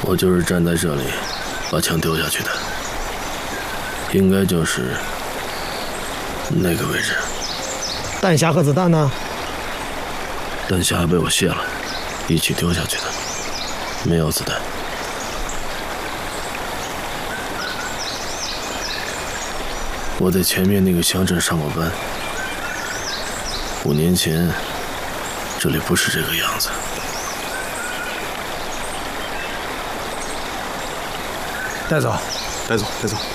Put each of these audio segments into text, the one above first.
我就是站在这里，把枪丢下去的，应该就是那个位置。 弹匣和子弹呢？ 弹匣被我卸了，一起丢下去的，没有子弹。我在前面那个乡镇上过班，5年前这里不是这个样子。 带走， 带走，带走。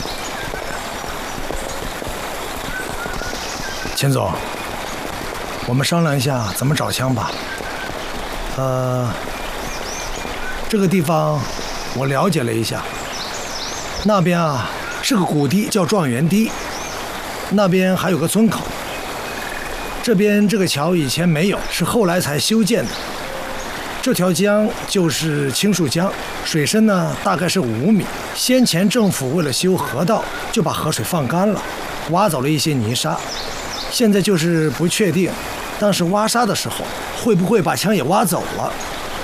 钱总，我们商量一下怎么找枪吧。这个地方我了解了一下，那边啊是个谷地，叫状元堤，那边还有个村口。这边这个桥以前没有，是后来才修建的。这条江就是青树江，水深呢大概是5米。先前政府为了修河道，就把河水放干了，挖走了一些泥沙。现在就是不确定，当时挖沙的时候会不会把枪也挖走了。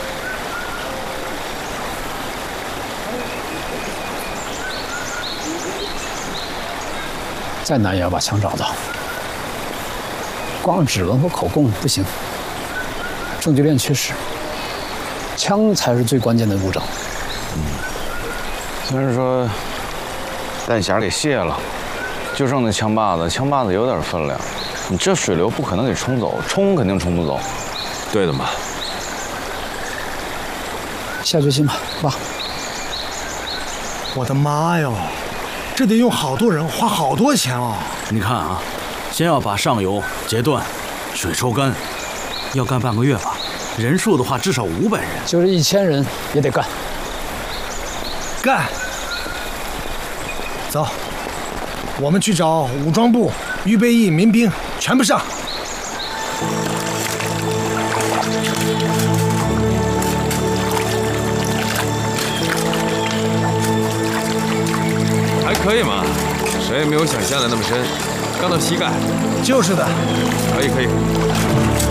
再难也要把枪找到，光指纹和口供不行，证据链缺失，枪才是最关键的物证。 虽然说弹匣给卸了，就剩那枪把子，枪把子有点分量，你这水流不可能给冲走，冲肯定冲不走。 对的嘛。 下决心吧，爸。 我的妈哟，这得用好多人，花好多钱哦。 你看啊，先要把上游截断，水抽干，要干半个月吧。人数的话，至少500人， 就是1000人也得干。 干！走，我们去找武装部、预备役民兵，全部上。 还可以嘛，水也没有想象的那么深，刚到膝盖。 就是的。 可以可以。